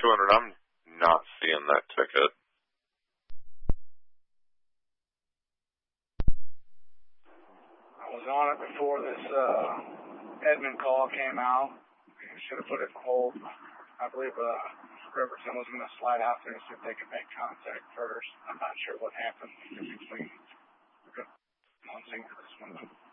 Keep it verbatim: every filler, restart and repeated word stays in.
two hundred. I'm not seeing that ticket. I was on it before this uh, Edmund call came out. I should have put it in hold. I believe uh, Riverton was going to slide out there and see if they could make contact first. I'm not sure what happened. Just between one thing to this one.